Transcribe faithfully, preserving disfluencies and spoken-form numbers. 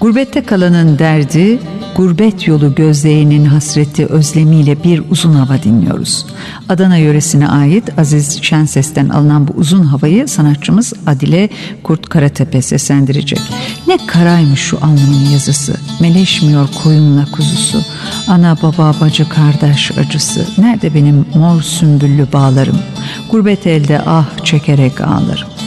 Gurbette kalanın derdi, gurbet yolu gözleyenin hasreti özlemiyle bir uzun hava dinliyoruz. Adana yöresine ait Aziz Şenses'ten alınan bu uzun havayı sanatçımız Adile Kurt Karatepe seslendirecek. Ne karaymış şu alnımın yazısı, meleşmiyor koyunla kuzusu, ana baba bacı kardeş acısı, nerede benim mor sümbüllü bağlarım, gurbet elde ah çekerek ağlarım.